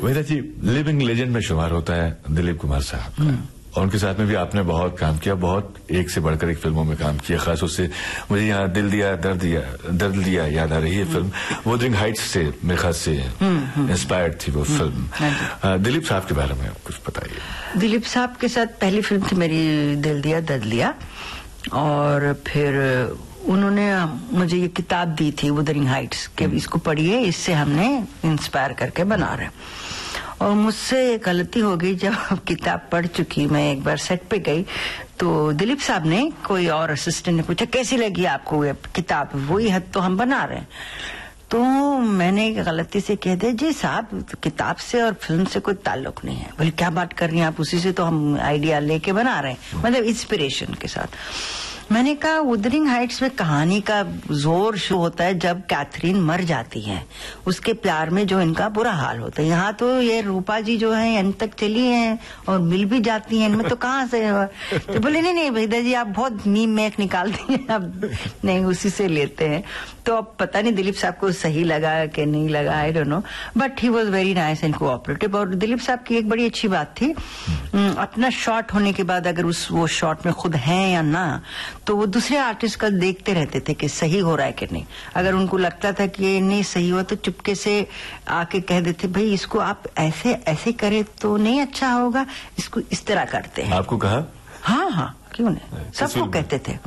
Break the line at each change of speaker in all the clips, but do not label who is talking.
वेदा जी, living legend में शुमार होता है दिलीप कुमार साहब का, और उनके साथ में भी आपने बहुत काम किया, बहुत एक से बढ़कर एक फिल्मों में काम किया। खास उससे मुझे यहाँ दिल दिया दर्द दिया याद आ रही है फिल्म। वुदरिंग हाइट्स से मेरे ख्याल से इंस्पायर्ड थी वो फिल्म। दिलीप साहब के बारे में आप कुछ बताइए।
दिलीप साहब के साथ पहली फिल्म थी मेरी दिल दिया दर्द लिया, और फिर उन्होंने मुझे ये किताब दी थी वुदरिंग हाइट्स के, इसको पढ़िए, इससे हमने इंस्पायर करके बना रहे। और मुझसे गलती हो गई, जब किताब पढ़ चुकी मैं एक बार सेट पे गई तो दिलीप साहब ने, कोई और असिस्टेंट ने पूछा कैसी लगी आपको ये किताब, वही हद तो हम बना रहे हैं। तो मैंने गलती से कह दिया जी साहब किताब से और फिल्म से कोई ताल्लुक नहीं है। बोले क्या बात कर रही हैं आप, उसी से तो हम आइडिया लेके बना रहे हैं, मतलब इंस्पिरेशन के साथ। मैंने कहा वुदरिंग हाइट्स में कहानी का जोर शुरू होता है जब कैथरीन मर जाती है, उसके प्यार में जो इनका बुरा हाल होता है। यहाँ तो ये रूपा जी जो है अंत तक चली हैं और मिल भी जाती हैं, इनमें तो कहाँ से। तो बोले नहीं भैया जी आप बहुत मीम मैक निकालती हैं, अब नहीं उसी से लेते हैं। तो अब पता नहीं दिलीप साहब को सही लगा कि नहीं लगा, I don't know, but he was very nice and cooperative. और दिलीप साहब की एक बड़ी अच्छी बात थी, अपना शॉट होने के बाद अगर वो शॉट में खुद हैं या ना, तो वो दूसरे आर्टिस्ट का देखते रहते थे कि सही हो रहा है कि नहीं। अगर उनको लगता था कि ये नहीं सही हुआ तो चुपके से आके कह देते भाई इसको आप ऐसे ऐसे करें तो नहीं अच्छा होगा, इसको इस तरह करते हैं।
आपको कहा?
हाँ क्यों नहीं, सबको कहते थे।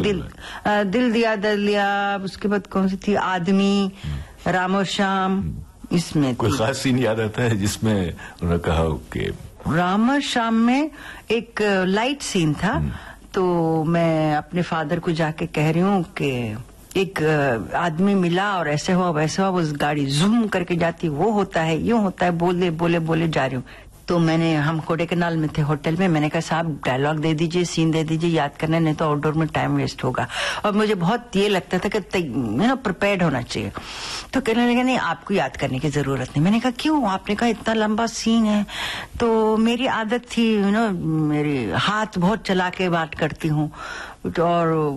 दिल दिया दर्द लिया, उसके बाद कौन सी थी, आदमी, राम और श्याम, इसमें
कोई खास सीन याद आता है जिसमें उन्होंने कहा कि
राम और श्याम में एक लाइट सीन था, तो मैं अपने फादर को जाके कह रही हूँ कि एक आदमी मिला और ऐसे हुआ वैसे हुआ, उस गाड़ी जूम करके जाती, वो होता है यूं होता है, बोले जा रही हूँ। तो हम कोडेकनाल में थे होटल में, मैंने कहा साहब डायलॉग दे दीजिए, सीन दे दीजिए, याद करना, नहीं तो आउटडोर में टाइम वेस्ट होगा। और मुझे बहुत ये लगता था कि प्रिपेयर्ड होना चाहिए। तो कहने लगे नहीं आपको याद करने की जरूरत नहीं। मैंने कहा क्यों? आपने कहा इतना लंबा सीन है। तो मेरी आदत थी मेरी हाथ बहुत चला के बात करती हूँ, और